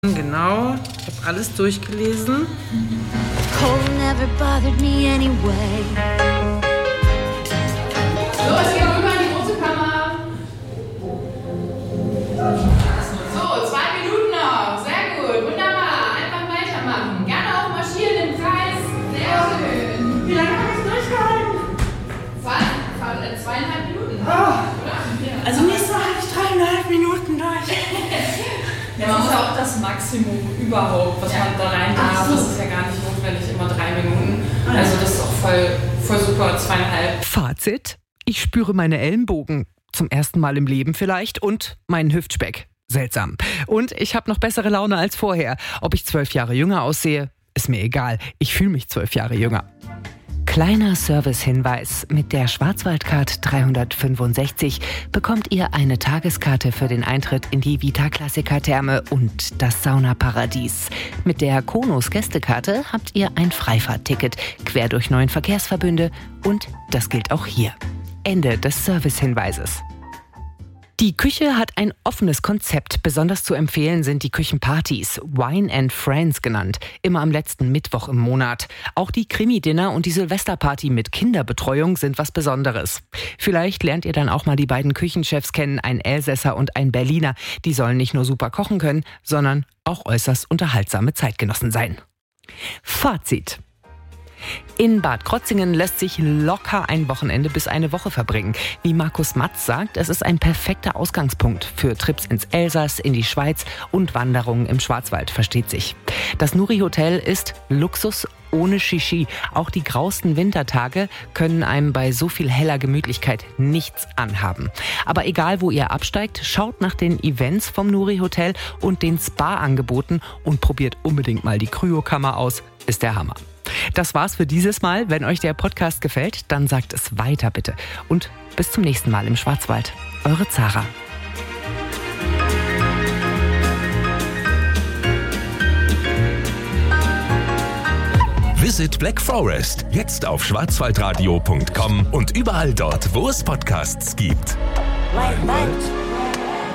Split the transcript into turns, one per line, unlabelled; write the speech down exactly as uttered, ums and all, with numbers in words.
Genau, ich habe alles durchgelesen.
Cold never bothered me anyway.
So, es geht rüber in die große Kammer. So, zwei Minuten noch. Sehr gut, wunderbar. Einfach weitermachen. Gerne auch marschieren im Kreis. Sehr schön.
Wie lange habe ich durchgehalten?
Zwei, zweieinhalb Minuten.
Oh.
Oder? Ja.
Also nächstes Mal halte ich dreieinhalb Minuten durch.
Ja, das ist ja auch das Maximum überhaupt, was ja. man da rein darf. So. Das ist ja gar nicht notwendig, immer drei Minuten. Also das ist auch voll, voll super, zweieinhalb.
Fazit: Ich spüre meine Ellenbogen. Zum ersten Mal im Leben vielleicht. Und meinen Hüftspeck. Seltsam. Und ich habe noch bessere Laune als vorher. Ob ich zwölf Jahre jünger aussehe, ist mir egal. Ich fühle mich zwölf Jahre jünger. Kleiner Servicehinweis: Mit der Schwarzwaldcard dreihundertfünfundsechzig bekommt ihr eine Tageskarte für den Eintritt in die Vita-Klassiker-Therme und das Saunaparadies. Mit der Konos Gästekarte habt ihr ein Freifahrtticket quer durch neun Verkehrsverbünde und das gilt auch hier. Ende des Servicehinweises. Die Küche hat ein offenes Konzept. Besonders zu empfehlen sind die Küchenpartys, Wine and Friends genannt, immer am letzten Mittwoch im Monat. Auch die Krimi-Dinner und die Silvesterparty mit Kinderbetreuung sind was Besonderes. Vielleicht lernt ihr dann auch mal die beiden Küchenchefs kennen, ein Elsässer und ein Berliner. Die sollen nicht nur super kochen können, sondern auch äußerst unterhaltsame Zeitgenossen sein. Fazit: In Bad Krotzingen lässt sich locker ein Wochenende bis eine Woche verbringen. Wie Markus Matz sagt, es ist ein perfekter Ausgangspunkt für Trips ins Elsass, in die Schweiz und Wanderungen im Schwarzwald, versteht sich. Das Nuri Hotel ist Luxus ohne Shishi. Auch die grausten Wintertage können einem bei so viel heller Gemütlichkeit nichts anhaben. Aber egal, wo ihr absteigt, schaut nach den Events vom Nuri Hotel und den Spa-Angeboten und probiert unbedingt mal die Kryokammer aus. Ist der Hammer. Das war's für dieses Mal. Wenn euch der Podcast gefällt, dann sagt es weiter bitte. Und bis zum nächsten Mal im Schwarzwald. Eure Zara.
Visit Black Forest. Jetzt auf schwarzwaldradio punkt com und überall dort, wo es Podcasts gibt.
Like, like.